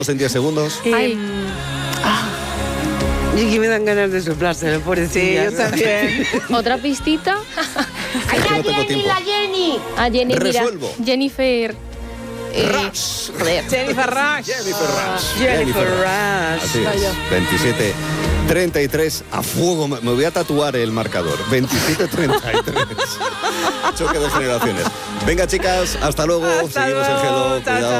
En 10 segundos. Ay. Y que me dan ganas de soplárselo, pobrecilla. Sí, yo también. ¿Otra pistita? Es que no tengo tiempo. Jenny! A Jenny, mira. Resuelvo. Jennifer. Rush. Joder. Jennifer Rush. Jennifer Rush. Jennifer Rush. Así es. 27-33 a fuego. Me voy a tatuar el marcador. 27-33. Choque de generaciones. Venga, chicas, hasta luego. Hasta Seguimos luego. en Hello. Chao, Cuidado.